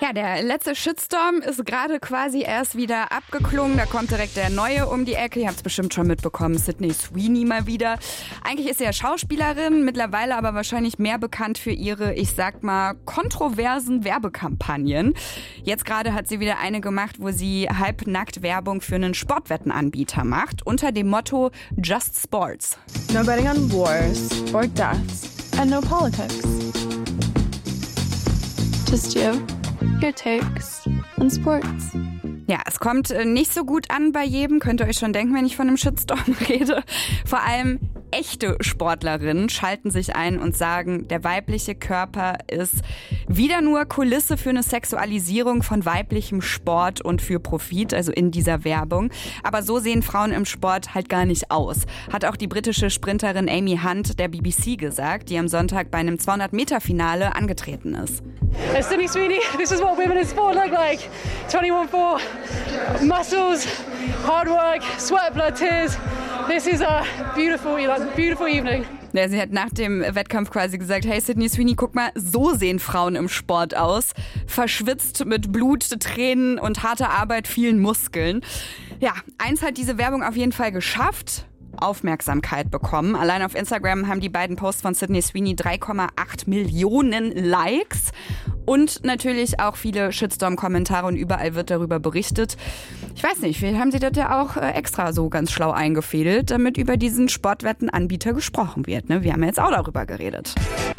Ja, der letzte Shitstorm ist gerade quasi erst wieder abgeklungen. Da kommt direkt der neue um die Ecke. Ihr habt es bestimmt schon mitbekommen, Sydney Sweeney mal wieder. Eigentlich ist sie ja Schauspielerin, mittlerweile aber wahrscheinlich mehr bekannt für ihre, ich sag mal, kontroversen Werbekampagnen. Jetzt gerade hat sie wieder eine gemacht, wo sie halbnackt Werbung für einen Sportwettenanbieter macht, unter dem Motto Just Sports. No betting on wars or deaths and no politics. Just you. Your takes on sports. Ja, es kommt nicht so gut an bei jedem, könnt ihr euch schon denken, wenn ich von einem Shitstorm rede. Vor allem echte Sportlerinnen schalten sich ein und sagen, der weibliche Körper ist wieder nur Kulisse für eine Sexualisierung von weiblichem Sport und für Profit, also in dieser Werbung. Aber so sehen Frauen im Sport halt gar nicht aus, hat auch die britische Sprinterin Amy Hunt der BBC gesagt, die am Sonntag bei einem 200-Meter-Finale angetreten ist. Sydney Sweeney, this is what women in sport look like. 21-4, muscles, hard work, sweat, blood, tears. This is a beautiful evening. Ja, sie hat nach dem Wettkampf quasi gesagt, hey Sydney Sweeney, guck mal, so sehen Frauen im Sport aus. Verschwitzt mit Blut, Tränen und harter Arbeit, vielen Muskeln. Ja, eins hat diese Werbung auf jeden Fall geschafft. Aufmerksamkeit bekommen. Allein auf Instagram haben die beiden Posts von Sydney Sweeney 3,8 Millionen Likes und natürlich auch viele Shitstorm-Kommentare und überall wird darüber berichtet. Ich weiß nicht, vielleicht haben sie das ja auch extra so ganz schlau eingefädelt, damit über diesen Sportwettenanbieter gesprochen wird. Ne? Wir haben ja jetzt auch darüber geredet.